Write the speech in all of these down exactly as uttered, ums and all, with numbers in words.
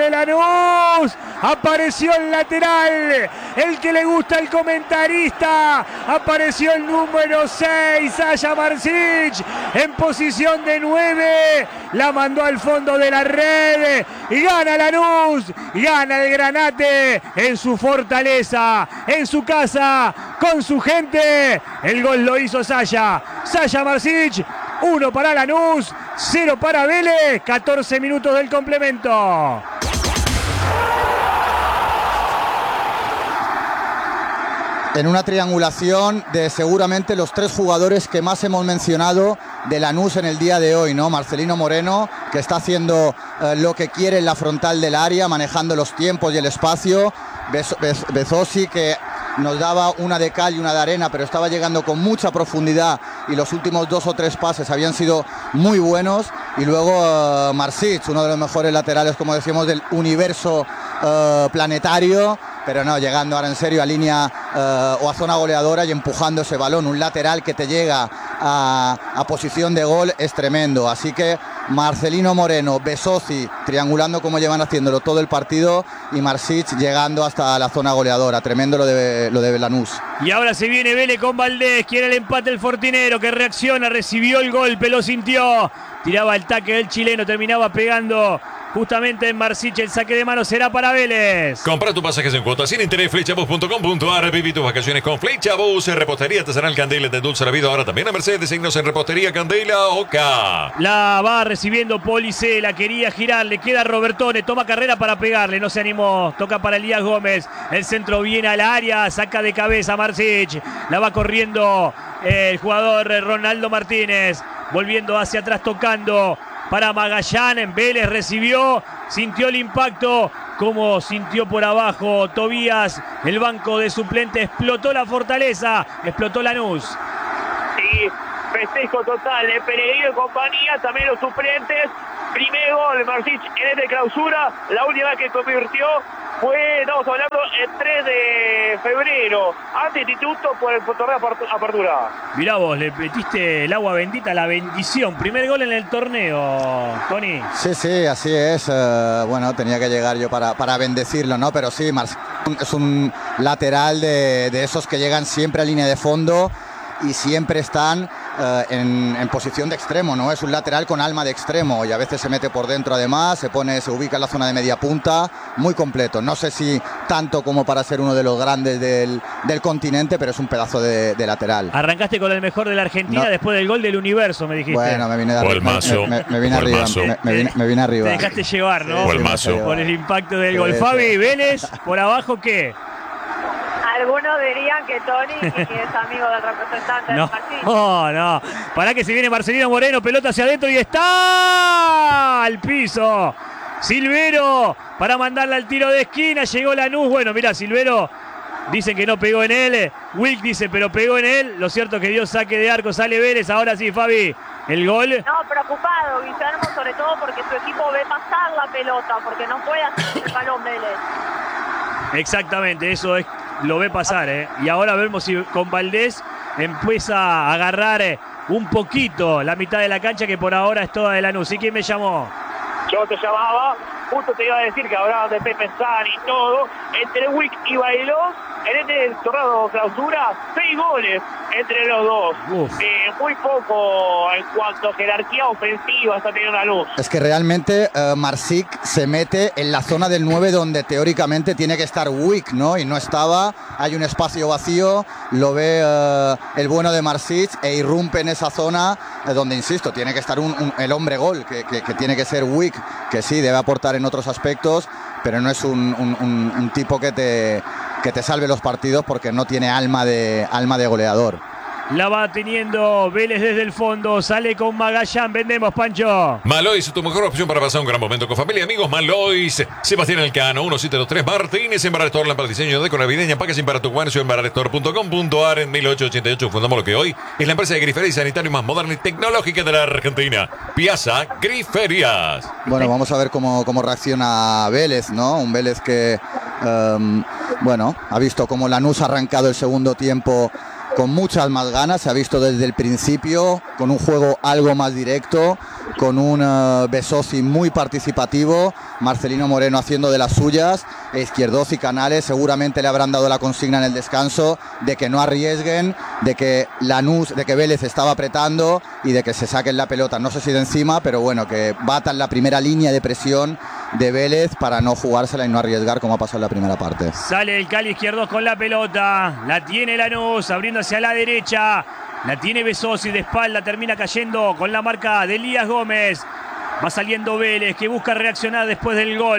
de Lanús. Apareció el lateral, el que le gusta al comentarista. Apareció el número seis, Sasha Marsic, en posición de nueve. La mandó al fondo de la red. Y gana Lanús, gana el Granate en su fortaleza, en su casa, con su gente. El gol lo hizo Sasha. Sasha Marsic, uno para Lanús, cero para Vélez. catorce minutos del complemento. En una triangulación de seguramente los tres jugadores que más hemos mencionado de Lanús en el día de hoy, ¿no? Marcelino Moreno, que está haciendo eh, lo que quiere en la frontal del área, manejando los tiempos y el espacio. Bezosi, que nos daba una de cal y una de arena, pero estaba llegando con mucha profundidad y los últimos dos o tres pases habían sido muy buenos. Y luego uh, Marsic, uno de los mejores laterales, como decíamos, del universo uh, planetario, pero no, llegando ahora en serio a línea uh, o a zona goleadora y empujando ese balón. Un lateral que te llega a, a posición de gol es tremendo. Así que Marcelino Moreno, Bezosi triangulando como llevan haciéndolo todo el partido, y Marsic llegando hasta la zona goleadora. Tremendo lo de, lo de Lanús. Y ahora se viene Vélez con Valdés, quiere el empate el Fortinero, que reacciona, recibió el golpe, lo sintió, tiraba el taque del chileno, terminaba pegando justamente en Marsic. El saque de mano será para Vélez. Compra tus pasajes en cuotas sin interés, flechabus punto com punto a r. Viví tus vacaciones con Flechabus. Repostería artesanal Candela de Dulce la Vida. Ahora también a Mercedes. Designos en Repostería Candela Oca. La va recibiendo Policé, la quería girar, le queda Robertone, toma carrera para pegarle, no se animó, toca para Elías Gómez, el centro viene al área, saca de cabeza Marsic, la va corriendo el jugador Ronaldo Martínez, volviendo hacia atrás, tocando para Magallán. En Vélez recibió, sintió el impacto, como sintió por abajo Tobías. El banco de suplente explotó la Fortaleza, explotó Lanús. Sí, festejo total de Peregrino y compañía, también los suplentes. Primer gol de Marsic en esta clausura, la última vez que convirtió fue, estamos hablando, el tres de febrero, ante Instituto por el torneo de apertura. Mirá vos, le metiste el agua bendita, la bendición. Primer gol en el torneo, Tony. Sí, sí, así es. Uh, bueno, tenía que llegar yo para, para bendecirlo, ¿no? Pero sí, Marsic es un lateral de, de esos que llegan siempre a línea de fondo y siempre están uh, en, en posición de extremo, ¿no? Es un lateral con alma de extremo y a veces se mete por dentro además, se pone, se ubica en la zona de media punta, muy completo. No sé si tanto como para ser uno de los grandes del, del continente, pero es un pedazo de, de lateral. Arrancaste con el mejor de la Argentina, no, después del gol del universo, me dijiste. Bueno, me vine de arriba. Me, me, me vine arriba. Me, me, vine, me vine arriba. Te dejaste llevar, ¿no? Sí, por el impacto del sí, gol. Sí. Fabi, Vélez, por abajo, ¿qué? Algunos dirían que Tony, que es amigo del representante no, del partido. No, no. Para que se viene Marcelino Moreno, pelota hacia adentro y está al piso. Silvero para mandarla al tiro de esquina. Llegó Lanús. Bueno, mira, Silvero dicen que no pegó en él. Wilk dice, pero pegó en él. Lo cierto es que dio saque de arco. Sale Vélez. Ahora sí, Fabi. El gol. No, preocupado, Guillermo, sobre todo porque su equipo ve pasar la pelota, porque no puede hacer el balón Vélez. Exactamente, eso es. Lo ve pasar, ¿eh? Y ahora vemos si con Valdés empieza a agarrar eh, un poquito la mitad de la cancha, que por ahora es toda de Lanús. ¿Y quién me llamó? Yo te llamaba, justo te iba a decir que hablaban de Pepe San y todo. Entre Wick y Bailón, en este torneo clausura, seis goles entre los dos. Eh, muy poco en cuanto a jerarquía ofensiva está teniendo Lanús. Es que realmente uh, Marsic se mete en la zona del nueve donde teóricamente tiene que estar Wick, ¿no? Y no estaba, hay un espacio vacío, lo ve uh, el bueno de Marsic e irrumpe en esa zona uh, donde, insisto, tiene que estar un, un, el hombre gol, que, que, que tiene que ser Wick, que sí, debe aportar en otros aspectos, pero no es un, un, un, un tipo que te, que te salve los partidos porque no tiene alma de, alma de goleador. La va teniendo Vélez desde el fondo. Sale con Magallán. Vendemos, Pancho. Malois, tu mejor opción para pasar un gran momento con familia y amigos. Malois. Sebastián Elcano, uno siete dos tres Martínez. En Barrestor, lámpara diseño de navideña. Packaging para tu comercio en barrestor punto com punto a r. En mil ochocientos ochenta y ocho fundamos lo que hoy es la empresa de griferia y sanitario más moderna y tecnológica de la Argentina. Piazza Griferias. Bueno, vamos a ver cómo, cómo reacciona Vélez, ¿no? Un Vélez que, um, bueno, ha visto cómo Lanús ha arrancado el segundo tiempo con muchas más ganas, se ha visto desde el principio, con un juego algo más directo, con un uh, Besosi muy participativo, Marcelino Moreno haciendo de las suyas, e Izquierdoz y Canales seguramente le habrán dado la consigna en el descanso de que no arriesguen, de que Lanús, de que Vélez estaba apretando y de que se saquen la pelota, no sé si de encima, pero bueno, que batan la primera línea de presión de Vélez para no jugársela y no arriesgar como ha pasado en la primera parte. Sale el Cali Izquierdoz con la pelota, la tiene Lanús, abriendo hacia la derecha, la tiene Besosi de espalda, termina cayendo con la marca de Elías Gómez. Va saliendo Vélez, que busca reaccionar después del gol.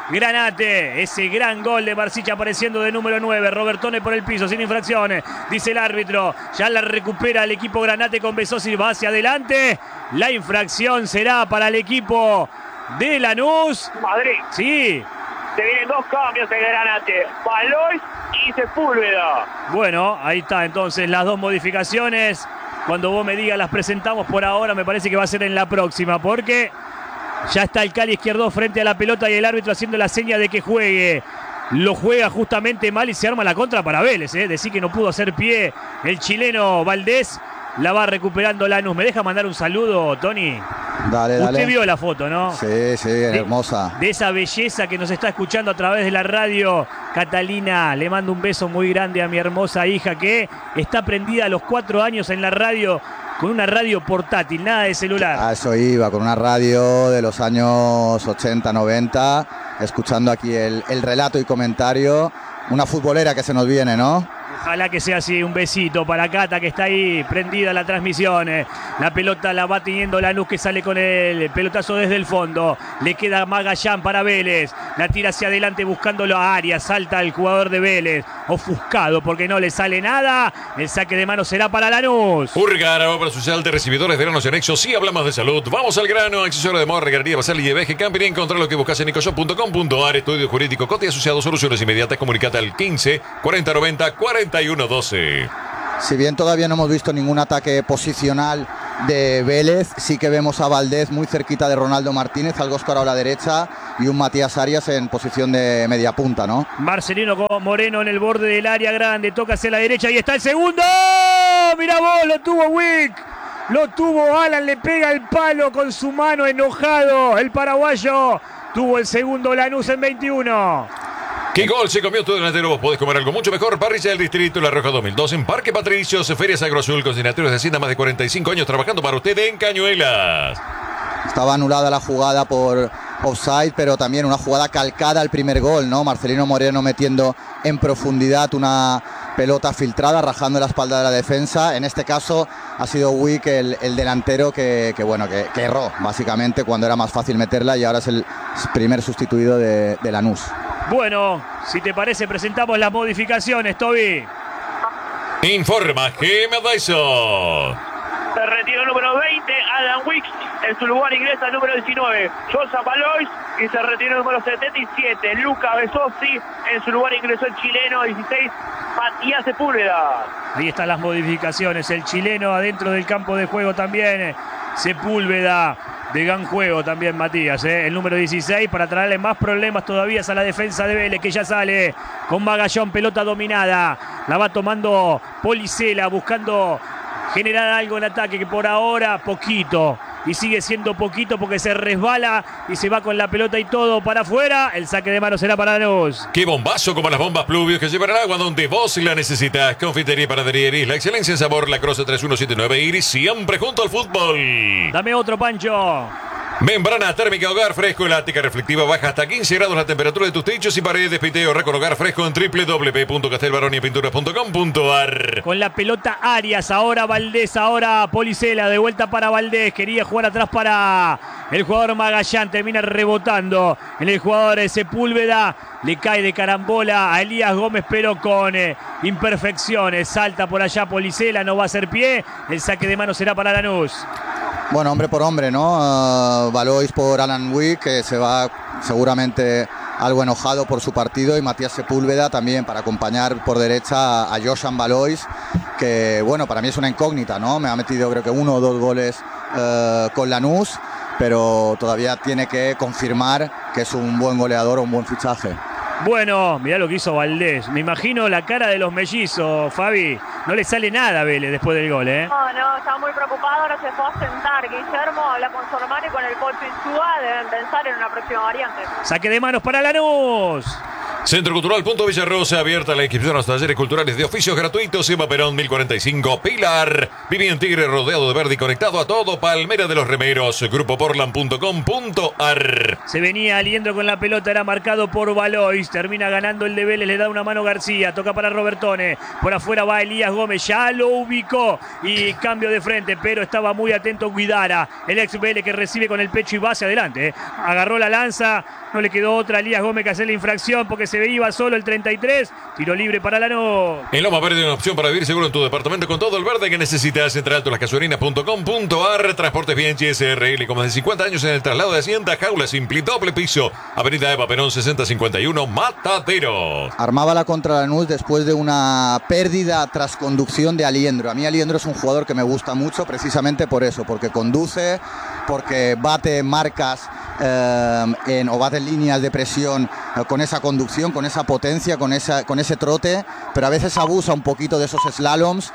Granate, ese gran gol de Marsic apareciendo de número nueve. Robertone por el piso, sin infracciones, dice el árbitro. Ya la recupera el equipo Granate con Besosi, va hacia adelante. La infracción será para el equipo de Lanús. Madrid. Sí. Se vienen dos cambios de Granate. Valois y Sepúlveda. Bueno, ahí está entonces las dos modificaciones. Cuando vos me digas las presentamos, por ahora me parece que va a ser en la próxima, porque ya está el Cali Izquierdoz frente a la pelota y el árbitro haciendo la seña de que juegue. Lo juega justamente mal y se arma la contra para Vélez, ¿eh? Decir que no pudo hacer pie el chileno Valdés. La va recuperando Lanús. ¿Me deja mandar un saludo, Tony? Dale, dale. Usted vio la foto, ¿no? Sí, sí, hermosa. De, de esa belleza que nos está escuchando a través de la radio. Catalina, le mando un beso muy grande a mi hermosa hija que está prendida a los cuatro años en la radio con una radio portátil, nada de celular. A eso iba, con una radio de los años ochenta, noventa, escuchando aquí el, el relato y comentario. Una futbolera que se nos viene, ¿no? Ojalá que sea así. Un besito para Cata, que está ahí prendida la transmisión. La pelota la va teniendo Lanús, que sale con el pelotazo desde el fondo. Le queda Magallán para Vélez. La tira hacia adelante buscándolo a Arias. Salta el jugador de Vélez, ofuscado porque no le sale nada. El saque de mano será para Lanús. Urgar, obra social de recibidores de granos y anexos. Sí, hablamos de salud. Vamos al grano. Accesorio de moda, regadería, basal y de veje. Camping. Encontrar lo que buscas en ecoshop punto com punto ar. Estudio jurídico, Cote y asociados, soluciones inmediatas. Comunicate al quince cuarenta noventa cuarenta y uno doce. Si bien todavía no hemos visto ningún ataque posicional de Vélez, sí que vemos a Valdés muy cerquita de Ronaldo Martínez, algo escorado a la derecha, y un Matías Arias en posición de media punta, ¿no? Marcelino con Moreno en el borde del área grande, toca hacia la derecha y está el segundo. Mirá vos, lo tuvo Wick, lo tuvo Alan, le pega el palo con su mano, enojado el paraguayo. Tuvo el segundo Lanús en veintiuno. ¿Qué gol se comió tu delantero? Vos podés comer algo mucho mejor. Parrilla del Distrito La Roja dos mil dos en Parque Patricios, Ferias Agroazul, consignatarios de Hacienda, más de cuarenta y cinco años trabajando para usted en Cañuelas. Estaba anulada la jugada por offside, pero también una jugada calcada al primer gol, ¿no? Marcelino Moreno metiendo en profundidad una pelota filtrada, rajando la espalda de la defensa. En este caso ha sido Wick el, el delantero que, que bueno, que, que erró básicamente cuando era más fácil meterla, y ahora es el primer sustituido de, de Lanús. Bueno, si te parece, presentamos las modificaciones, Toby. Informa Gemma Dyson. Se retiró el número veinte, Adam Wicks. En su lugar ingresa el número diecinueve, Joseph Valois. Y se retiró el número setenta y siete, Luca Besosi. En su lugar ingresó el chileno dieciséis, Matías Sepúlveda. Ahí están las modificaciones. El chileno adentro del campo de juego también. Sepúlveda. De gran juego también Matías, ¿eh? El número dieciséis, para traerle más problemas todavía a la defensa de Vélez, que ya sale con Magallón, pelota dominada. La va tomando Policela, buscando generar algo en ataque, que por ahora poquito. Y sigue siendo poquito porque se resbala y se va con la pelota y todo para afuera. El saque de mano será para Lanús. Qué bombazo como las bombas Pluvios que llevan el agua donde vos la necesitas. Confitería y panadería Iris, la excelencia en sabor, La Croce tres uno siete nueve Iris, siempre junto al fútbol. Dame otro, Pancho. Membrana térmica Hogar Fresco, elástica reflectiva, baja hasta quince grados la temperatura de tus techos y paredes. Piteo Récord Hogar Fresco en doble u doble u doble u punto castelbaroniapinturas punto com punto ar. Con la pelota Arias, ahora Valdés, ahora Policela, de vuelta para Valdés, quería jugar atrás para el jugador Magallán, termina rebotando en el jugador de Sepúlveda, le cae de carambola a Elías Gómez, pero con eh, imperfecciones, salta por allá Policela, no va a hacer pie, el saque de mano será para Lanús. Bueno, hombre por hombre, ¿no? Uh, Valois por Alan Wick, que se va seguramente algo enojado por su partido, y Matías Sepúlveda también para acompañar por derecha a Joshan Valois, que bueno, para mí es una incógnita, ¿no? Me ha metido creo que uno o dos goles uh, con Lanús, pero todavía tiene que confirmar que es un buen goleador o un buen fichaje. Bueno, mirá lo que hizo Valdés. Me imagino la cara de los mellizos, Fabi. No le sale nada a Vélez después del gol, ¿eh? No, no, está muy preocupado, ahora se fue a sentar. Guillermo habla con su hermano y con el Pocho Insúa, deben pensar en una próxima variante. Saque de manos para Lanús. Centro Cultural Punto Villarrosa, abierta la inscripción a los talleres culturales de oficios gratuitos. Eva Perón, mil cuarenta y cinco, Pilar. Viví en Tigre, rodeado de verde y conectado a todo. Palmera de los Remeros, grupo portland punto com punto ar. Se venía Aliendro con la pelota, era marcado por Valois. Termina ganando el de Vélez, le da una mano García. Toca para Robertone. Por afuera va Elías Gómez, ya lo ubicó. Y cambio de frente, pero estaba muy atento Guidara. El ex Vélez que recibe con el pecho y va hacia adelante. ¿eh? Agarró la lanza, no le quedó otra a Elías Gómez que hacer la infracción porque se iba solo el treinta y tres. Tiro libre para Lanús. En Loma Verde, una opción para vivir seguro en tu departamento con todo el verde que necesitas. Entre alto las gasolinas punto com punto ar. Transportes bien S R L, como de cincuenta años en el traslado de Hacienda. Jaula Simpli, doble piso. Avenida Eva Perón sesenta cincuenta y uno, Matadero. Armaba la contra Lanús después de una pérdida tras conducción de Aliendro. A mí Aliendro es un jugador que me gusta mucho precisamente por eso, porque conduce, porque bate marcas eh, en, o bate líneas de presión eh, con esa conducción, con esa potencia, con, esa, con ese trote, pero a veces abusa un poquito de esos slaloms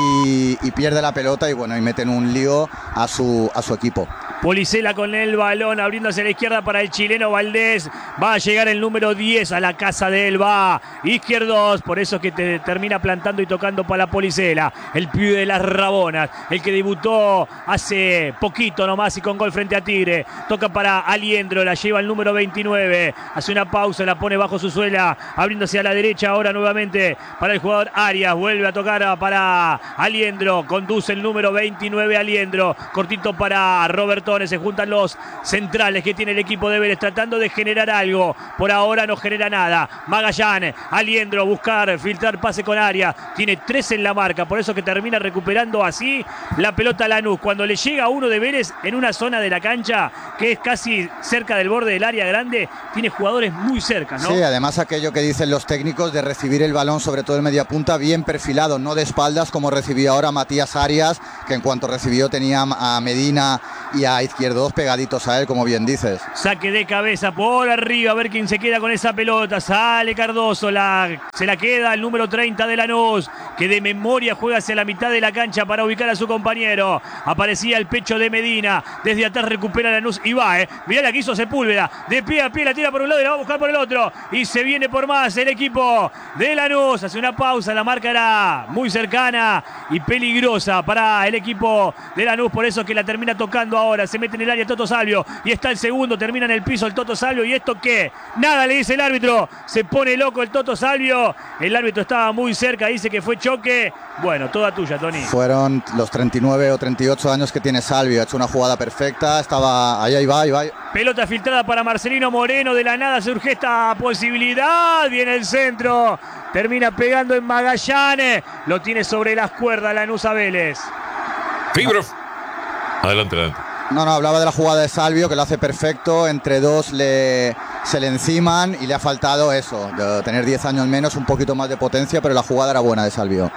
y, y pierde la pelota y bueno, y mete en un lío a su, a su equipo. Policela con el balón, abriendo hacia la izquierda para el chileno Valdés. Va a llegar el número diez a la casa de él. Va izquierdos, por eso es que te termina plantando y tocando para la Policela. El pibe de las Rabonas, el que debutó hace poquito nomás y con gol frente a Tigre. Toca para Aliendro, la lleva el número veintinueve. Hace una pausa, la pone bajo su suela, abriéndose a la derecha ahora nuevamente para el jugador Arias. Vuelve a tocar para Aliendro. Conduce el número veintinueve Aliendro. Cortito para Robertone. Se juntan los centrales que tiene el equipo de Vélez tratando de generar algo. Por ahora no genera nada. Magallán, Aliendro, buscar, filtrar pase con Arias. Tiene tres en la marca, por eso que termina recuperando así la pelota a Lanús. Cuando le llega uno de Vélez en una zona de la cancha que es casi cerca del borde del área grande, tiene jugadores muy cerca, ¿no? Sí, además aquello que dicen los técnicos de recibir el balón, sobre todo en media punta, bien perfilado, no de espaldas como recibió ahora Matías Arias, que en cuanto recibió tenía a Medina y a Izquierdos pegaditos a él, como bien dices. Saque de cabeza por arriba, a ver quién se queda con esa pelota. Sale Cardoso, la, se la queda el número treinta de Lanús, que de memoria juega hacia la mitad de la cancha para ubicar a su compañero. Aparecía el pecho de Medina, desde atrás recupera Lanús y va, eh. Mirá la que hizo Sepúlveda, de pie a pie la tira por un lado y la va a buscar por el otro. Y se viene por más el equipo de Lanús. Hace una pausa, la marca era muy cercana y peligrosa para el equipo de Lanús, por eso que la termina tocando ahora. Se mete en el área Toto Salvio y está el segundo, termina en el piso el Toto Salvio. ¿Y esto qué? Nada, le dice el árbitro. Se pone loco el Toto Salvio. El árbitro estaba muy cerca, dice que fue choque. Bueno, toda tuya, Tony. Fueron los treinta y nueve o treinta y ocho años que tiene Salvio. Ha hecho una jugada perfecta. Estaba ahí, ahí va, ahí va. Pelota filtrada para Marcelino Moreno. De la nada surge esta posibilidad. Viene el centro. Termina pegando en Magallanes. Lo tiene sobre las cuerdas Lanús a Vélez. Fibro. Adelante, adelante. No, no, hablaba de la jugada de Salvio, que lo hace perfecto. Entre dos le, se le enciman y le ha faltado eso, de tener diez años menos, un poquito más de potencia, pero la jugada era buena de Salvio.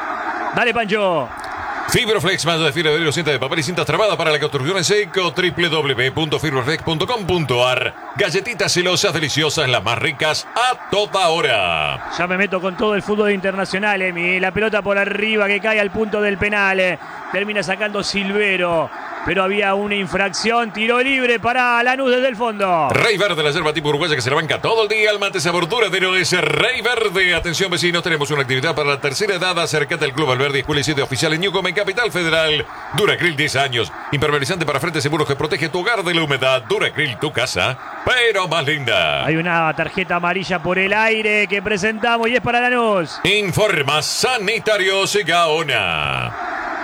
Dale, Pancho. Fibroflex, más de fibra de vidrio, cinta de papel y cintas trabadas para la construcción en seco. doble u doble u doble u punto fibroflex punto com punto ar. Galletitas celosas, deliciosas, las más ricas a toda hora. Ya me meto con todo el fútbol internacional, Emi. La pelota por arriba que cae al punto del penal. eh. Termina sacando Silvero. Pero había una infracción, tiro libre para Lanús desde el fondo. Rey Verde, la yerba tipo uruguaya que se la banca todo el día. El mate sabor duradero es Rey Verde. Atención vecinos, tenemos una actividad para la tercera edad. Acércate al Club Alberdi, escuela y sitio oficial en Newcomb, en Capital Federal. Duracril, diez años. Impermeabilizante para frentes seguros que protege tu hogar de la humedad. Duracril, tu casa, pero más linda. Hay una tarjeta amarilla por el aire que presentamos y es para Lanús. Informa Sanitarios Gaona.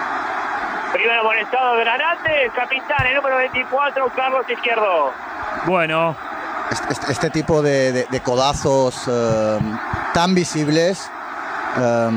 Primero amonestado Granate, capitán, el número veinticuatro, Carlos Izquierdo. Bueno. Este, este, este tipo de, de, de codazos eh, tan visibles, eh,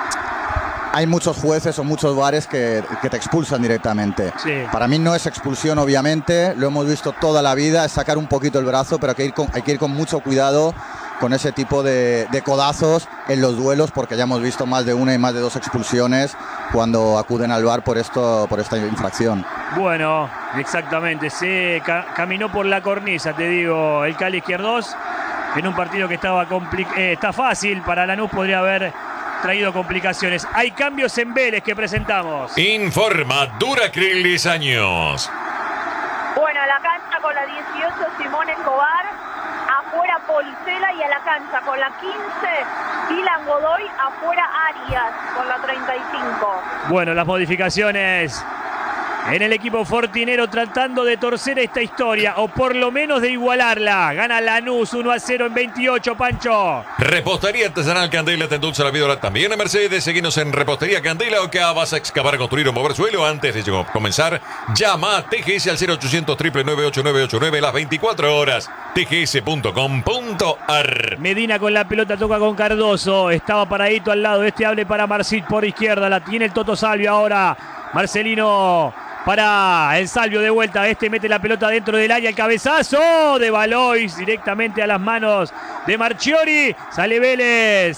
hay muchos jueces o muchos bares que, que te expulsan directamente. Sí. Para mí no es expulsión, obviamente, lo hemos visto toda la vida, es sacar un poquito el brazo, pero hay que ir con, hay que ir con mucho cuidado con ese tipo de, de codazos en los duelos, porque ya hemos visto más de una y más de dos expulsiones cuando acuden al V A R por esto, por esta infracción. Bueno, exactamente, se ca caminó por la cornisa, te digo, el Cali Izquierdos. en un partido que estaba eh, está fácil para Lanús, podría haber traído complicaciones. Hay cambios en Vélez que presentamos. Informa Duracrilis Años. Bueno, a la cancha con la dieciocho Simón Escobar, afuera Policela, y a la cancha con la quince Dylan Godoy, afuera Arias con la treinta y cinco. Bueno, las modificaciones en el equipo fortinero tratando de torcer esta historia o por lo menos de igualarla. Gana Lanús uno a cero en veintiocho, Pancho. Repostería Artesanal Candela te endulza la vida también en Mercedes. Seguinos en Repostería Candela. O que vas a excavar, construir o mover suelo. Antes de comenzar, llama a T G S al cero ochocientos, nueve nueve ocho nueve ocho nueve las veinticuatro horas. T G S punto com punto a r. Medina con la pelota, toca con Cardoso. Estaba paradito al lado. Este hable para Marcit por izquierda. La tiene el Toto Salvio ahora. Marcelino para el Salvio de vuelta. Este mete la pelota dentro del área. El cabezazo de Valois directamente a las manos de Marchiori. Sale Vélez.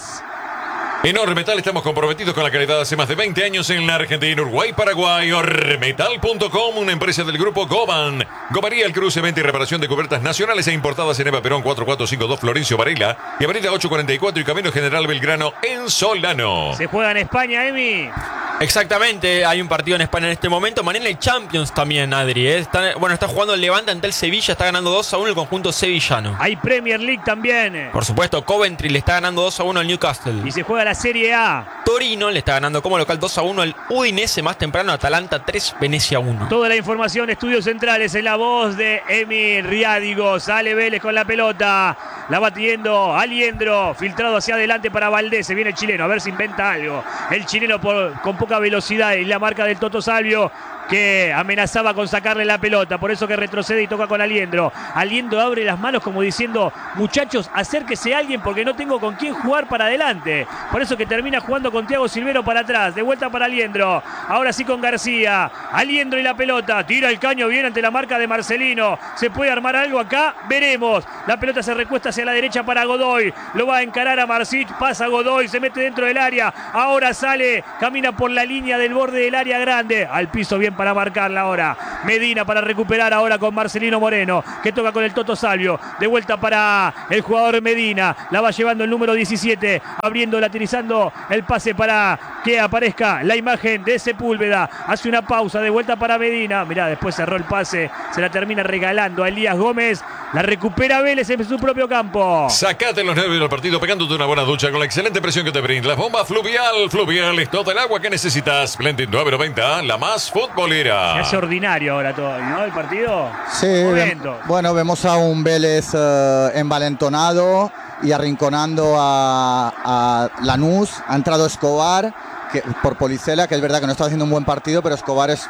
En Ormetal estamos comprometidos con la calidad hace más de veinte años en la Argentina, Uruguay, Paraguay. Ormetal punto com, una empresa del grupo Goban. Gomaría, el cruce, venta y reparación de cubiertas nacionales e importadas en Eva Perón cuatro cuatro cinco dos Florencio Varela y avenida ocho cuarenta y cuatro y Camino General Belgrano en Solano. Se juega en España, Emi. Exactamente, hay un partido en España en este momento. Mañana hay Champions también, Adri. ¿eh? Está, bueno, está jugando el Levante ante el Sevilla, está ganando dos a uno el conjunto sevillano. Hay Premier League también. Por supuesto, Coventry le está ganando dos a uno al Newcastle. Y se juega la Serie A. Torino le está ganando como local dos a uno al Udinese, más temprano Atalanta tres, Venecia uno. Toda la información, Estudios Centrales, en la voz de Emi Riádigo. Sale Vélez con la pelota. La va tiendo Aliendro, filtrado hacia adelante para Valdés. Se viene el chileno, a ver si inventa algo. El chileno por, con poca velocidad y la marca del Toto Salvio, que amenazaba con sacarle la pelota, por eso que retrocede y toca con Aliendro. Aliendro abre las manos como diciendo: muchachos, acérquese a alguien porque no tengo con quién jugar para adelante. Por eso que termina jugando con Thiago Silvero para atrás, de vuelta para Aliendro. Ahora sí con García. Aliendro y la pelota, tira el caño bien ante la marca de Marcelino. ¿Se puede armar algo acá? Veremos. La pelota se recuesta hacia la derecha para Godoy, lo va a encarar a Marcit, pasa Godoy, se mete dentro del área, ahora sale, camina por la línea del borde del área grande, al piso bien para marcarla ahora. Medina para recuperar ahora con Marcelino Moreno, que toca con el Toto Salvio. De vuelta para el jugador Medina. La va llevando el número diecisiete. Abriendo, lateralizando el pase para que aparezca la imagen de Sepúlveda. Hace una pausa. De vuelta para Medina. Mirá, después cerró el pase. Se la termina regalando a Elías Gómez. La recupera Vélez en su propio campo. Sacate los nervios del partido pegándote una buena ducha con la excelente presión que te brinda la bomba Fluvial. Fluvial es todo el agua que necesitas. Splendid nueve noventa, la más futbolera. Es ordinario ahora todo, ¿no? El partido. Sí, ve, bueno, vemos a un Vélez uh, envalentonado y arrinconando a, a Lanús. Ha entrado Escobar que, por Policela, que es verdad que no está haciendo un buen partido, pero Escobar es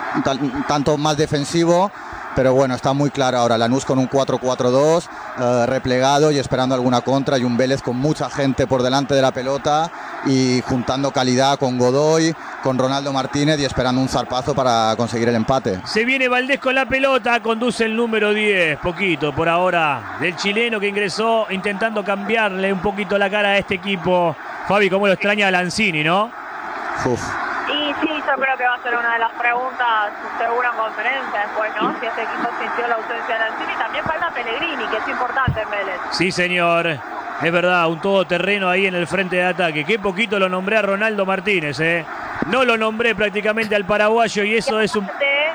un tanto más defensivo. Pero bueno, está muy claro ahora Lanús con un cuatro cuatro dos, eh, replegado y esperando alguna contra, y un Vélez con mucha gente por delante de la pelota y juntando calidad con Godoy, con Ronaldo Martínez y esperando un zarpazo para conseguir el empate. Se viene Valdés con la pelota, conduce el número diez, poquito por ahora, del chileno que ingresó intentando cambiarle un poquito la cara a este equipo. Fabi, cómo lo extraña a Lanzini, ¿no? Uf. Y sí, yo creo que va a ser una de las preguntas seguro en conferencia después, ¿no? Si este equipo sintió la ausencia de Lanzini. También falta Pellegrini, que es importante en Vélez. Sí, señor. Es verdad, un todoterreno ahí en el frente de ataque. Qué poquito lo nombré a Ronaldo Martínez, ¿eh? No lo nombré prácticamente al paraguayo y eso y es un...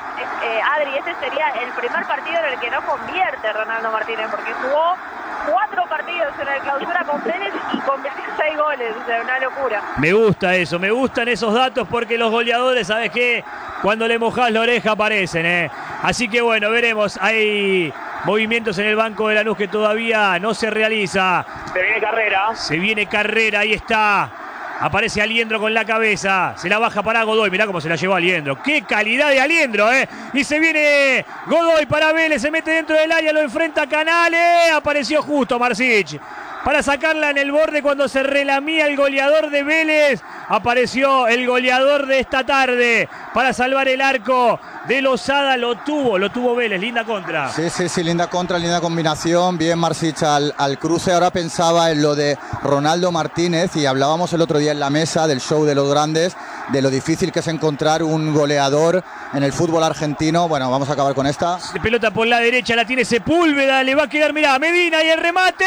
Eh, Adri, ese sería el primer partido en el que no convierte Ronaldo Martínez, porque jugó cuatro partidos en el Clausura con Vélez y convirtió seis goles. O sea, una locura. Me gusta eso, me gustan esos datos porque los goleadores, ¿sabes qué? Cuando le mojás la oreja aparecen, ¿eh? Así que bueno, veremos. Hay movimientos en el banco de Lanús que todavía no se realiza. Se viene Carrera. Se viene Carrera, ahí está. Aparece Aliendro con la cabeza. Se la baja para Godoy. Mirá cómo se la llevó Aliendro. ¡Qué calidad de Aliendro, eh! Y se viene Godoy para Vélez. Se mete dentro del área. Lo enfrenta Canales. Apareció justo Marcich para sacarla en el borde cuando se relamía el goleador de Vélez. Apareció el goleador de esta tarde para salvar el arco de Lozada. Lo tuvo, lo tuvo Vélez. Linda contra. Sí, sí, sí, linda contra, linda combinación. Bien Marcich al, al cruce. Ahora pensaba en lo de Ronaldo Martínez y hablábamos el otro día en la mesa del show de los grandes de lo difícil que es encontrar un goleador en el fútbol argentino. Bueno, vamos a acabar con esta. De pelota por la derecha, la tiene Sepúlveda, le va a quedar, mirá, Medina y el remate.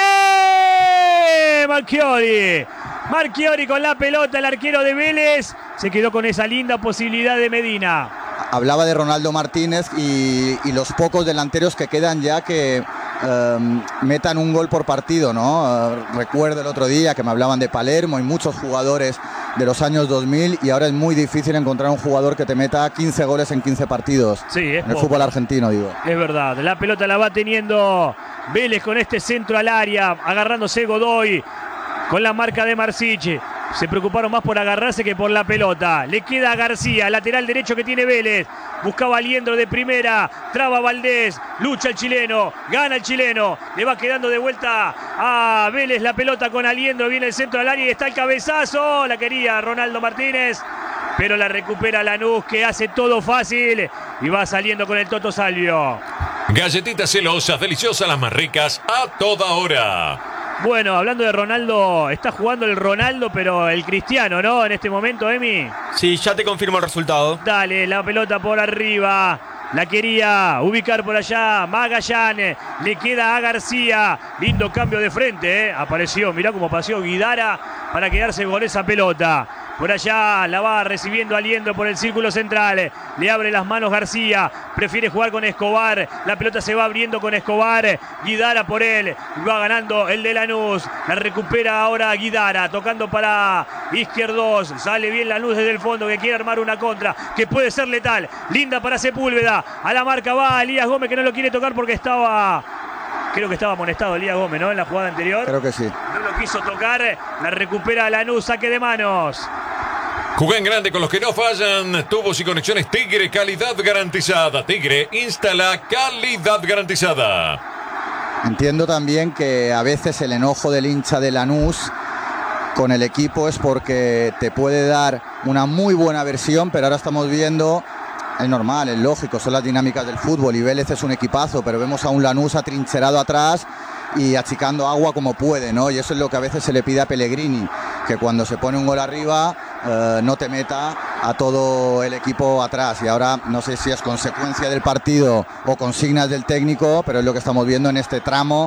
Marchiori. Marchiori con la pelota, el arquero de Vélez se quedó con esa linda posibilidad de Medina. Hablaba de Ronaldo Martínez y, y los pocos delanteros que quedan ya que um, metan un gol por partido, ¿no? Uh, recuerdo el otro día que me hablaban de Palermo y muchos jugadores de los años dos mil, y ahora es muy difícil encontrar un jugador que te meta quince goles en quince partidos. Sí, es en el poco. Fútbol argentino, digo. Es verdad, la pelota la va teniendo Vélez con este centro al área, agarrándose Godoy con la marca de Marsic. Se preocuparon más por agarrarse que por la pelota. Le queda a García, lateral derecho que tiene Vélez. Buscaba a Liendro de primera. Traba Valdés. Lucha el chileno. Gana el chileno. Le va quedando de vuelta a Vélez la pelota con Aliendro. Viene el centro al área y está el cabezazo. La quería Ronaldo Martínez, pero la recupera Lanús, que hace todo fácil y va saliendo con el Toto Salvio. Galletitas celosas, deliciosas, las más ricas a toda hora. Bueno, hablando de Ronaldo, está jugando el Ronaldo, pero el Cristiano, ¿no? En este momento, Emi. Sí, ya te confirmo el resultado. Dale, la pelota por arriba. La quería ubicar por allá Magallanes. Le queda a García. Lindo cambio de frente, ¿eh? Apareció, mirá cómo paseó Guidara para quedarse con esa pelota. Por allá la va recibiendo Aliendro por el círculo central. Le abre las manos García. Prefiere jugar con Escobar. La pelota se va abriendo con Escobar. Guidara por él. Va ganando el de Lanús. La recupera ahora Guidara. Tocando para Izquierdos. Sale bien Lanús desde el fondo, que quiere armar una contra que puede ser letal. Linda para Sepúlveda. A la marca va Elías Gómez, que no lo quiere tocar porque estaba... Creo que estaba amonestado Elías Gómez, ¿no? En la jugada anterior. Creo que sí. No lo quiso tocar. La recupera Lanús. Saque de manos. Juega en grande con los que no fallan. Tubos y conexiones Tigre, calidad garantizada. Tigre, instala calidad garantizada. Entiendo también que a veces el enojo del hincha de Lanús con el equipo es porque te puede dar una muy buena versión, pero ahora estamos viendo, es normal, es lógico, son las dinámicas del fútbol y Vélez es un equipazo, pero vemos a un Lanús atrincherado atrás y achicando agua como puede, ¿no? Y eso es lo que a veces se le pide a Pellegrini, que cuando se pone un gol arriba eh, no te meta a todo el equipo atrás. Y ahora no sé si es consecuencia del partido o consignas del técnico, pero es lo que estamos viendo en este tramo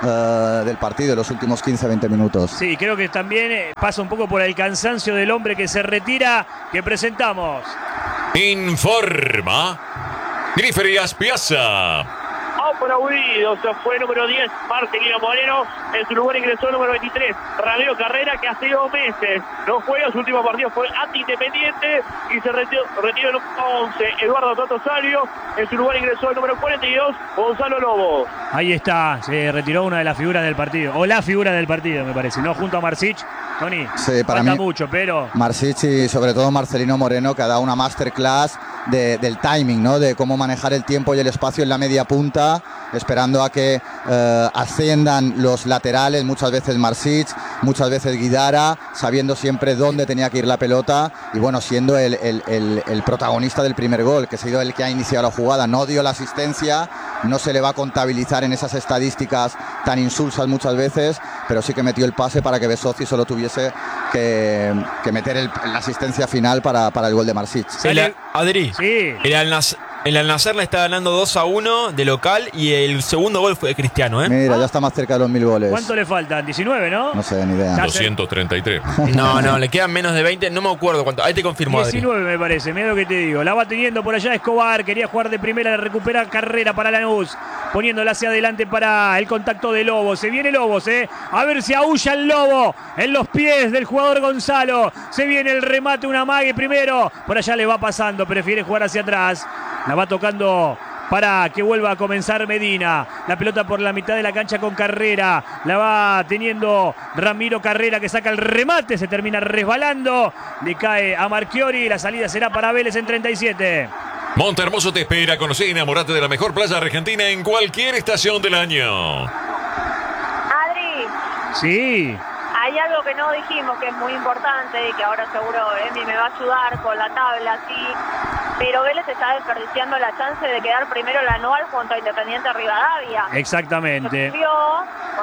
eh, del partido, los últimos quince a veinte minutos. Sí, creo que también eh, pasa un poco por el cansancio del hombre que se retira, que presentamos. Informa Griferías Piazza. Aplaudido, se fue número diez, Marcelino Moreno. En su lugar ingresó el número veintitrés, Ramiro Carrera, que hace dos meses no juega. Su último partido fue ante Independiente y se retiró, retiró el número once, Eduardo Toto Salvio. En su lugar ingresó el número cuarenta y dos, Gonzalo Lobo. Ahí está, se retiró una de las figuras del partido, o la figura del partido, me parece, ¿no? Junto a Marsic. Tony, sí, para falta mí, mucho, pero... Marsic y sobre todo Marcelino Moreno, que ha dado una masterclass de, del timing, ¿no? De cómo manejar el tiempo y el espacio en la media punta, esperando a que eh, asciendan los laterales, muchas veces Marsic, muchas veces Guidara, sabiendo siempre dónde tenía que ir la pelota y bueno, siendo el, el, el, el protagonista del primer gol, que ha sido el que ha iniciado la jugada. No dio la asistencia, no se le va a contabilizar en esas estadísticas tan insulsas muchas veces, pero sí que metió el pase para que Besotti solo tuviese que, que meter el, la asistencia final para, para el gol de Marsic. El, Adri, sí. el Al-Nassr el Al-Nassr le está ganando dos a uno de local y el segundo gol fue de Cristiano, ¿eh? Mira, ya está más cerca de los mil goles. ¿Cuánto le faltan? diecinueve, ¿no? No sé, ni idea. doscientos treinta y tres. No, no, le quedan menos de veinte, no me acuerdo cuánto. Ahí te confirmo, Adri. diecinueve me parece, mira lo que te digo. La va teniendo por allá Escobar, quería jugar de primera, la recupera Carrera para Lanús, poniéndola hacia adelante para el contacto de Lobos. Se viene Lobos, ¿eh? A ver si aúlla el Lobo en los pies del jugador Gonzalo. Se viene el remate, una mague primero. Por allá le va pasando, prefiere jugar hacia atrás. La va tocando para que vuelva a comenzar Medina. La pelota por la mitad de la cancha con Carrera. La va teniendo Ramiro Carrera, que saca el remate. Se termina resbalando. Le cae a Marchiori. La salida será para Vélez en treinta y siete. Monte Hermoso te espera. Conoce y enamorate de la mejor playa argentina en cualquier estación del año. Adri, Sí. hay algo que no dijimos que es muy importante y que ahora seguro Emi me va a ayudar con la tabla, sí. Pero Vélez está desperdiciando la chance de quedar primero en la anual junto a Independiente Rivadavia. Exactamente. Perdió, por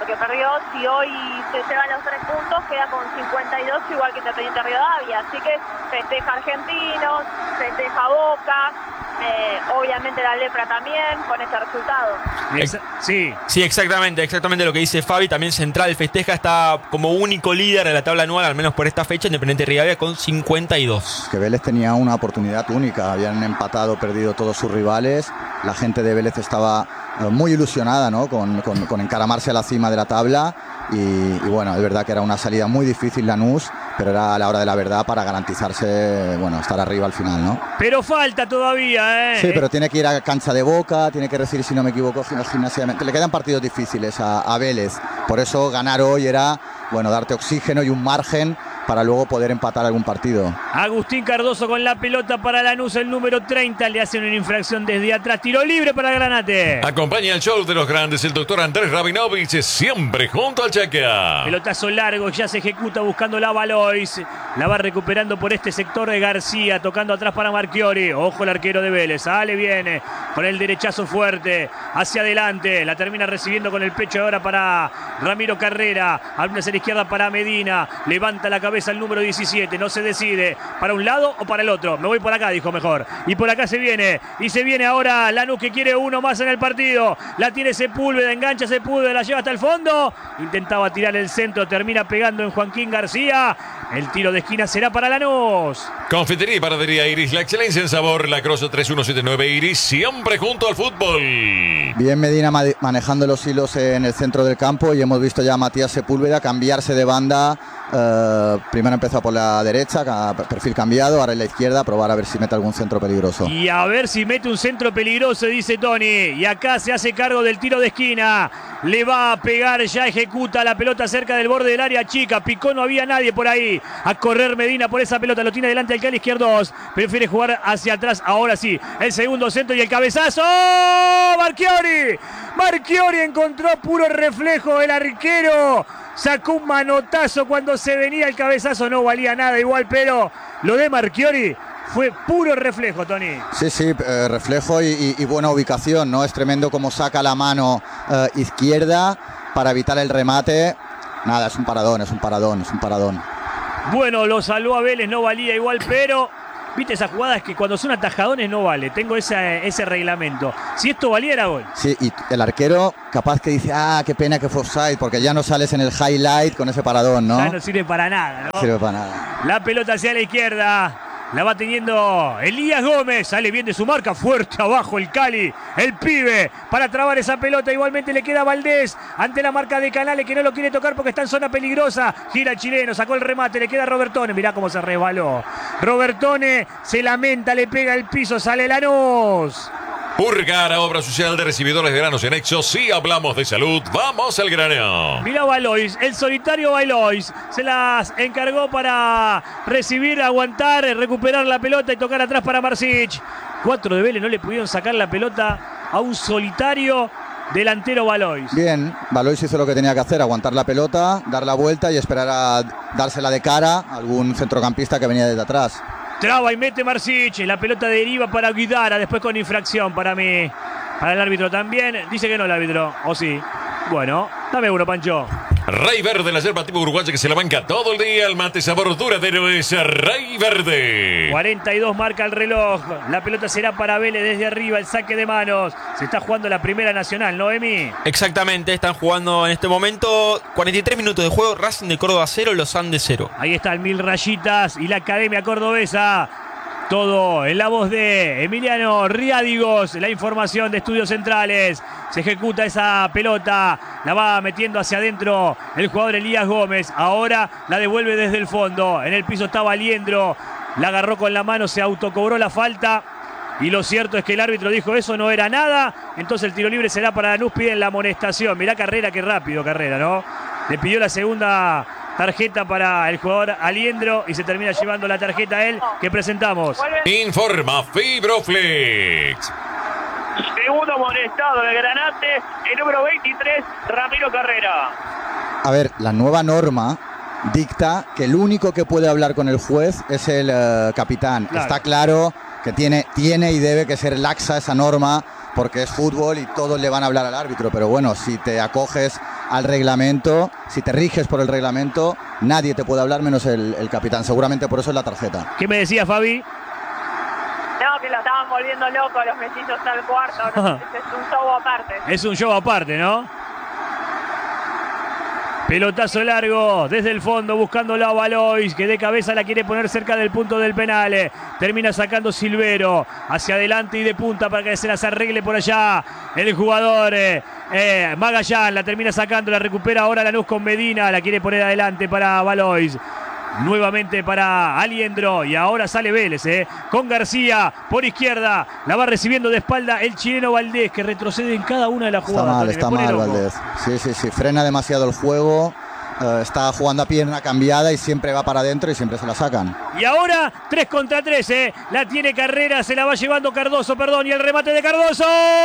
porque perdió. Si hoy se llevan los tres puntos, queda con cincuenta y dos, igual que Independiente Rivadavia. Así que festeja Argentinos, festeja Boca, eh, obviamente la Lepra también, con este resultado. Ex sí. Sí, exactamente, exactamente lo que dice Fabi. También Central festeja, está como único líder de la tabla anual, al menos por esta fecha, Independiente Rivadavia con cincuenta y dos. Que Vélez tenía una oportunidad única, habían empatado, perdido todos sus rivales. La gente de Vélez estaba muy ilusionada, ¿no? con, con, con encaramarse a la cima de la tabla y, y bueno, es verdad que era una salida muy difícil Lanús, pero era a la hora de la verdad para garantizarse, bueno, estar arriba al final, ¿no? Pero falta todavía, ¿eh? Sí, pero tiene que ir a cancha de Boca, tiene que recibir, si no me equivoco, Gimnasia. Le quedan partidos difíciles a, a Vélez, por eso ganar hoy era, bueno, darte oxígeno y un margen para luego poder empatar algún partido. Agustín Cardoso con la pelota para Lanús, el número treinta, le hacen una infracción desde atrás, tiro libre para Granate. Acompaña el show de los grandes el doctor Andrés Rabinovich, siempre junto al Chaca. Pelotazo largo, ya se ejecuta buscando la Valois, la va recuperando por este sector de García, tocando atrás para Marchiori. Ojo el arquero de Vélez, sale, viene con el derechazo fuerte hacia adelante, la termina recibiendo con el pecho ahora para Ramiro Carrera, abre hacia la izquierda para Medina, levanta la cabeza el número diecisiete, no se decide para un lado o para el otro. Me voy por acá, dijo mejor. Y por acá se viene. Y se viene ahora Lanús, que quiere uno más en el partido. La tiene Sepúlveda, engancha Sepúlveda, la lleva hasta el fondo. Intentaba tirar el centro, termina pegando en Joaquín García. El tiro de esquina será para Lanús. Confitería y panadería Iris, la excelencia en sabor. La Cross tres uno siete nueve Iris, siempre junto al fútbol. Bien Medina manejando los hilos en el centro del campo y hemos visto ya a Matías Sepúlveda cambiarse de banda. Uh, primero empezó por la derecha, perfil cambiado, ahora en la izquierda, a probar a ver si mete algún centro peligroso. Y a ver si mete un centro peligroso, dice Tony. Y acá se hace cargo del tiro de esquina. Le va a pegar, ya ejecuta la pelota cerca del borde del área chica. Picó, no había nadie por ahí. A correr Medina por esa pelota, lo tiene delante el Cali izquierdo. Prefiere jugar hacia atrás, ahora sí. El segundo centro y el cabezazo. Marchiori. Marchiori encontró puro reflejo el arquero. Sacó un manotazo cuando se venía el cabezazo, no valía nada igual, pero lo de Marchiori fue puro reflejo, Tony. Sí, sí, eh, reflejo y, y, y buena ubicación, ¿no? Es tremendo cómo saca la mano eh, izquierda para evitar el remate. Nada, es un paradón, es un paradón, es un paradón. Bueno, lo salvó a Vélez, no valía igual, pero... ¿Viste esas jugadas que cuando son atajadones no vale? Tengo ese, ese reglamento. Si esto valiera, gol. Sí, y el arquero capaz que dice, ah, qué pena que fue offside, porque ya no sales en el highlight con ese paradón, ¿no? Ya no sirve para nada, ¿no? No sirve para nada. La pelota hacia la izquierda. La va teniendo Elías Gómez. Sale bien de su marca. Fuerte abajo el Cali. El pibe. Para trabar esa pelota. Igualmente le queda Valdés. Ante la marca de Canales, que no lo quiere tocar porque está en zona peligrosa. Gira el chileno. Sacó el remate. Le queda Robertone. Mirá cómo se resbaló. Robertone se lamenta. Le pega el piso. Sale Lanús. Purgara, obra social de recibidores de granos y anexos. Si hablamos de salud, vamos al grano. Mirá Valois, el solitario Valois. Se las encargó para recibir, aguantar, recuperar la pelota y tocar atrás para Marsic. Cuatro de Vélez no le pudieron sacar la pelota a un solitario delantero Valois. Bien, Valois hizo lo que tenía que hacer, aguantar la pelota, dar la vuelta y esperar a dársela de cara a algún centrocampista que venía desde atrás. Traba y mete Marsic, la pelota deriva para Guidara, después con infracción para mí. Para el árbitro también, dice que no el árbitro, o sí. Bueno, dame uno, Pancho. Rey Verde, la yerba tipo uruguaya que se la banca todo el día. El mate sabor duradero es Rey Verde. cuarenta y dos marca el reloj. La pelota será para Vélez desde arriba, el saque de manos. Se está jugando la primera nacional, ¿no, Emi? Exactamente, están jugando en este momento cuarenta y tres minutos de juego. Racing de Córdoba cero, Los Andes cero. Ahí está el Mil Rayitas y la Academia Cordobesa. Todo en la voz de Emiliano Riadigos, la información de Estudios Centrales. Se ejecuta esa pelota, la va metiendo hacia adentro el jugador Elías Gómez. Ahora la devuelve desde el fondo. En el piso está Valiendro, la agarró con la mano, se autocobró la falta. Y lo cierto es que el árbitro dijo eso no era nada. Entonces el tiro libre será para Lanús, piden la amonestación. Mirá Carrera, qué rápido Carrera, ¿no? Le pidió la segunda tarjeta para el jugador Aliendro y se termina llevando la tarjeta a él que presentamos. Informa Fibroflex. Segundo amonestado de Granate, el número veintitrés, Ramiro Carrera. A ver, la nueva norma dicta que el único que puede hablar con el juez es el uh, capitán. Claro. Está claro que tiene, tiene y debe que ser laxa esa norma porque es fútbol y todos le van a hablar al árbitro, pero bueno, si te acoges al reglamento, si te riges por el reglamento, nadie te puede hablar menos el, el capitán. Seguramente por eso es la tarjeta. ¿Qué me decía Fabi? No, que lo estaban volviendo loco los mellizos al cuarto. No, es un show aparte. Es un show aparte, ¿no? Pelotazo largo desde el fondo buscándolo a Valois, que de cabeza la quiere poner cerca del punto del penal. Termina sacando Silvero hacia adelante y de punta para que se las arregle por allá el jugador eh, eh, Magallán. La termina sacando, la recupera ahora Lanús con Medina, la quiere poner adelante para Valois. Nuevamente para Aliendro y ahora sale Vélez eh, con García por izquierda, la va recibiendo de espalda el chileno Valdés, que retrocede en cada una de las Está jugadas. mal, está mal Valdés. Sí, sí, sí, frena demasiado el juego, eh, está jugando a pierna cambiada y siempre va para adentro y siempre se la sacan. Y ahora tres contra tres, eh. La tiene Carrera, se la va llevando Cardoso, perdón, y el remate de Cardoso.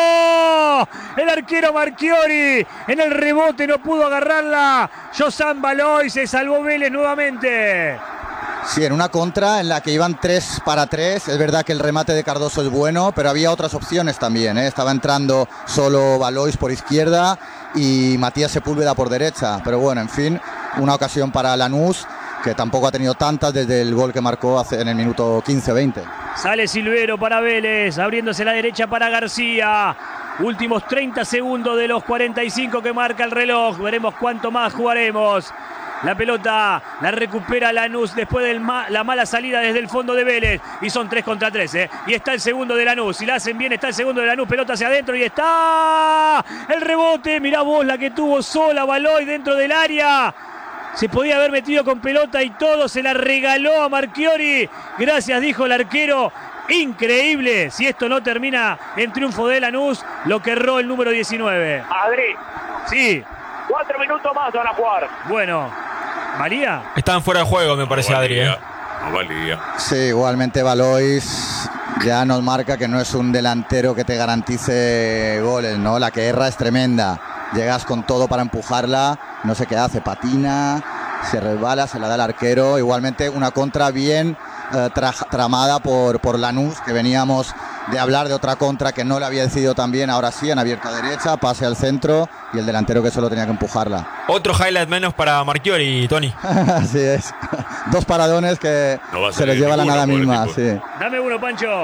El arquero Marchiori en el rebote no pudo agarrarla. Josan Valois, se salvó Vélez nuevamente. Sí, en una contra en la que iban tres para tres. Es verdad que el remate de Cardoso es bueno, pero había otras opciones también, ¿eh? Estaba entrando solo Valois por izquierda y Matías Sepúlveda por derecha. Pero bueno, en fin, una ocasión para Lanús, que tampoco ha tenido tantas desde el gol que marcó hace, en el minuto quince veinte. Sale Silvero para Vélez, abriéndose la derecha para García. Últimos treinta segundos de los cuarenta y cinco que marca el reloj. Veremos cuánto más jugaremos. La pelota la recupera Lanús después de ma la mala salida desde el fondo de Vélez. Y son tres contra tres, ¿eh? Y está el segundo de Lanús. Si la hacen bien, está el segundo de Lanús. Pelota hacia adentro y está el rebote. Mirá vos la que tuvo sola Valois dentro del área. Se podía haber metido con pelota y todo. Se la regaló a Marchiori. Gracias, dijo el arquero. Increíble. Si esto no termina en triunfo de Lanús, lo que erró el número diecinueve. Adri. Sí. Cuatro minutos más van a jugar. Bueno. ¿María? Estaban fuera de juego, me parece, no Adri. valía, ¿eh? No valía. Sí, igualmente Valois ya nos marca que no es un delantero que te garantice goles, ¿no? La que erra es tremenda. Llegas con todo para empujarla, no sé qué hace, patina, se resbala, se la da al arquero. Igualmente una contra bien eh, tra tramada por, por Lanús, que veníamos de hablar de otra contra que no la había decidido tan bien. Ahora sí, han abierto a derecha, pase al centro y el delantero que solo tenía que empujarla. Otro highlight menos para Marchiori, Tony. Así es. Dos paradones que no se les lleva la nada misma. Sí. Dame uno, Pancho.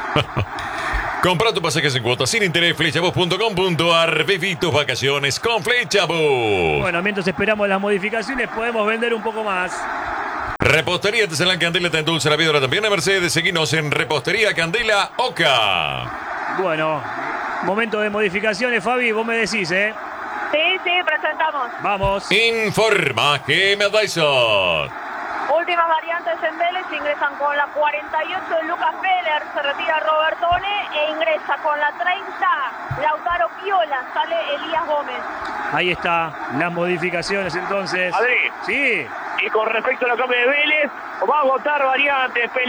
Compra tu pasajes en cuotas sin interés, flechabus punto com punto ar. Viví tus vacaciones con Flechabus. Bueno, mientras esperamos las modificaciones, podemos vender un poco más. Repostería Tesalán Candela, te endulce la vida también a Mercedes. Seguinos en Repostería Candela Oca. Bueno, momento de modificaciones, Fabi, vos me decís, ¿eh? Sí, sí, presentamos. Vamos. Informa que me dais. Últimas variantes en Vélez, ingresan con la cuarenta y ocho Lucas Feller, se retira Robertone e ingresa con la treinta Lautaro Piola, sale Elías Gómez. Ahí está, las modificaciones entonces. Adri. Sí. Y con respecto a la cambio de Vélez, va a votar variantes.